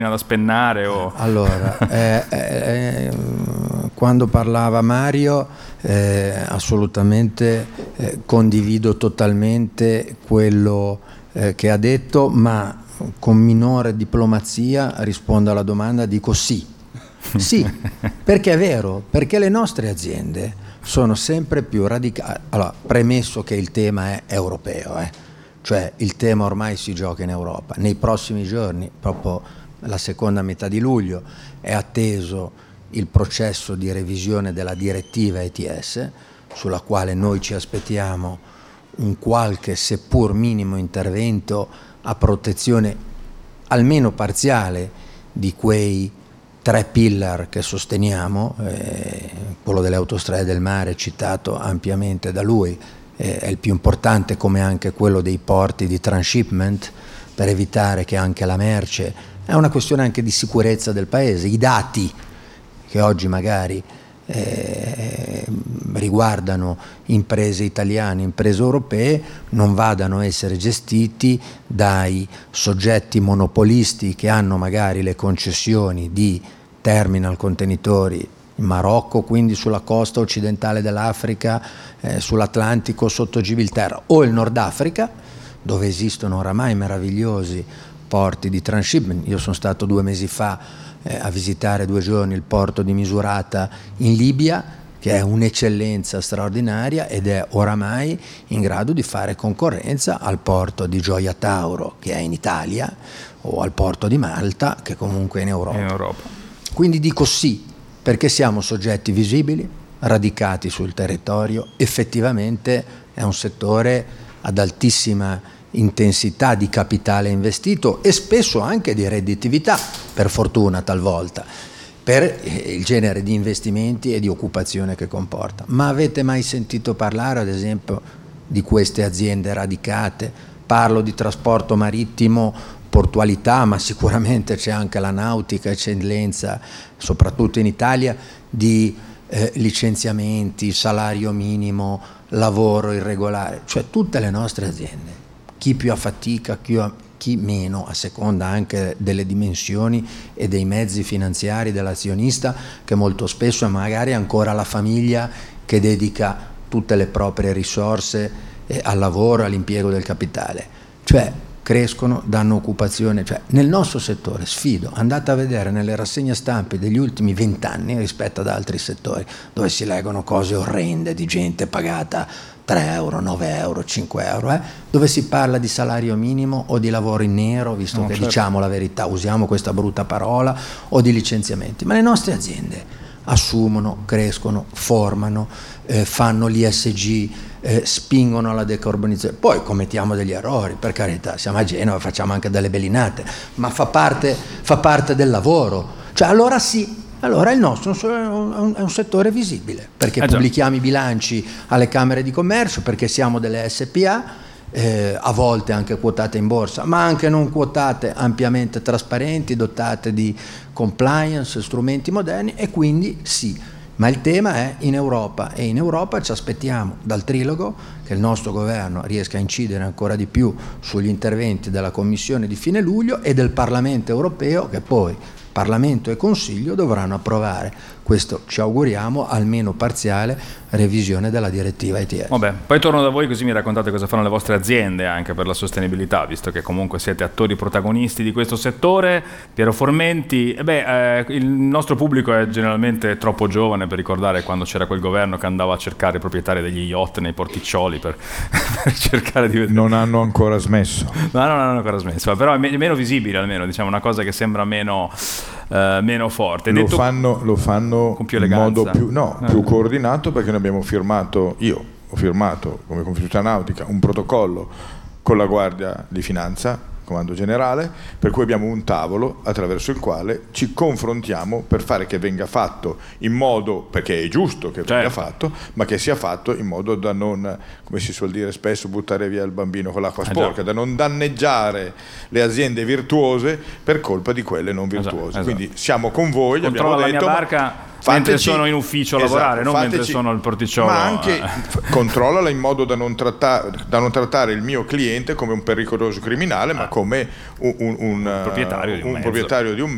da spennare o... Allora, quando parlava Mario, assolutamente condivido totalmente quello che ha detto, ma con minore diplomazia rispondo alla domanda, dico sì. Sì, perché è vero, perché le nostre aziende sono sempre più radicali. Allora, premesso che il tema è europeo, cioè il tema ormai si gioca in Europa. Nei prossimi giorni, proprio la seconda metà di luglio, è atteso il processo di revisione della direttiva ETS, sulla quale noi ci aspettiamo un qualche seppur minimo intervento a protezione almeno parziale di quei 3 pillar che sosteniamo, quello delle autostrade del mare citato ampiamente da lui, è il più importante, come anche quello dei porti di transshipment, per evitare che anche la merce, è una questione anche di sicurezza del paese, i dati che oggi magari riguardano imprese italiane, imprese europee, non vadano a essere gestiti dai soggetti monopolisti che hanno magari le concessioni di terminal contenitori in Marocco, quindi sulla costa occidentale dell'Africa, sull'Atlantico sotto Gibilterra, o il Nord Africa, dove esistono oramai meravigliosi porti di transshipment. Io sono stato 2 mesi fa a visitare 2 giorni il porto di Misurata in Libia, che è un'eccellenza straordinaria ed è oramai in grado di fare concorrenza al porto di Gioia Tauro, che è in Italia, o al porto di Malta, che comunque è in Europa. Quindi dico sì, perché siamo soggetti visibili, radicati sul territorio, effettivamente è un settore ad altissima intensità di capitale investito e spesso anche di redditività, per fortuna talvolta, per il genere di investimenti e di occupazione che comporta. Ma avete mai sentito parlare, ad esempio, di queste aziende radicate? Parlo di trasporto marittimo, portualità, ma sicuramente c'è anche la nautica, eccellenza, soprattutto in Italia, di licenziamenti, salario minimo, lavoro irregolare, cioè tutte le nostre aziende. Chi più a fatica, chi meno, a seconda anche delle dimensioni e dei mezzi finanziari dell'azionista, che molto spesso è magari ancora la famiglia che dedica tutte le proprie risorse al lavoro, all'impiego del capitale. Cioè crescono, danno occupazione. Cioè, nel nostro settore, sfido, andate a vedere nelle rassegne stampe degli ultimi 20 anni rispetto ad altri settori, dove si leggono cose orrende di gente pagata 3 euro, 9 euro, 5 euro, dove si parla di salario minimo o di lavoro in nero, visto che certo, diciamo la verità, usiamo questa brutta parola, o di licenziamenti. Ma le nostre aziende assumono, crescono, formano, fanno l'ISG, spingono alla decarbonizzazione. Poi commettiamo degli errori, per carità, siamo a Genova, facciamo anche delle bellinate, ma fa parte del lavoro. Cioè allora sì, allora il nostro è un settore visibile, perché pubblichiamo i bilanci alle camere di commercio, perché siamo delle SPA, a volte anche quotate in borsa, ma anche non quotate, ampiamente trasparenti, dotate di compliance, strumenti moderni, e quindi sì. Ma il tema è in Europa, e in Europa ci aspettiamo dal trilogo che il nostro governo riesca a incidere ancora di più sugli interventi della Commissione di fine luglio e del Parlamento europeo, che poi Parlamento e Consiglio dovranno approvare questo, ci auguriamo, almeno parziale revisione della direttiva ETS. Vabbè, poi torno da voi così mi raccontate cosa fanno le vostre aziende anche per la sostenibilità, visto che comunque siete attori protagonisti di questo settore. Piero Formenti, il nostro pubblico è generalmente troppo giovane per ricordare quando c'era quel governo che andava a cercare i proprietari degli yacht nei porticcioli per cercare di vedere. Non hanno ancora smesso. No, non hanno ancora smesso, però è meno visibile, almeno, diciamo, una cosa che sembra meno forte. Lo fanno con più in eleganza, modo più coordinato, perché noi abbiamo firmato, io ho firmato come Confindustria Nautica un protocollo con la Guardia di Finanza, Comando Generale, per cui abbiamo un tavolo attraverso il quale ci confrontiamo per fare che venga fatto in modo, perché è giusto che venga fatto, ma che sia fatto in modo da non, come si suol dire spesso, buttare via il bambino con l'acqua sporca, da non danneggiare le aziende virtuose per colpa di quelle non virtuose. Esatto. Quindi siamo con voi, controlla abbiamo detto, la mia barca mentre sono in ufficio a lavorare, non mentre sono al porticciolo. Ma anche controllala in modo da non trattare il mio cliente come un pericoloso criminale, ma come un proprietario di un